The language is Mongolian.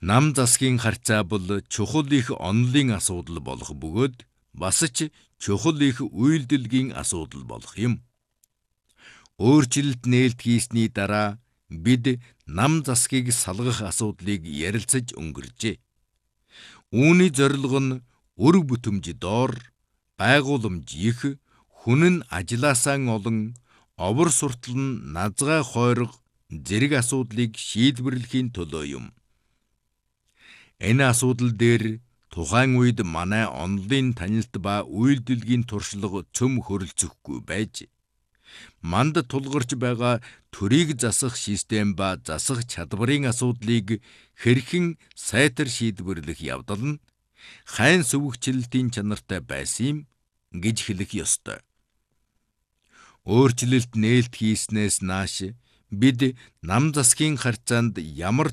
Нам засгийн харьцаа бол чухал их онолын асуудал болох бөгөөд бас ч чухал их үйлдэлгийн асуудал болох юм. Өөрчлөлт нээлт хийсний дараа бид нам засгийг салгах асуудлыг ярилцаж өнгөрчээ. Үүний зорилго нь өр бүтэмж доор, байгууламж их, хүн нь ажилласаа олон, овор суртал нь назгай хойрог зэрэг асуудлыг шийдвэрлэхийн төлөө юм. Энэ асуудал дээр тухайн үед манай онолын танилт ба үйлдэлгийн туршлага цөм хөрөлцөхгүй байж, манд тулгарч байгаа төрийг засах систем ба засах чадварын асуудлыг хэрхэн сайтар шийдвэрлэх явдал нь хайн сүвгчлэлтийн чанартай байсан юм гэж хэлэх ёстой. Өөрчлөлт нээлт хийснээс нааш бид нам засгийн харьцаанд ямар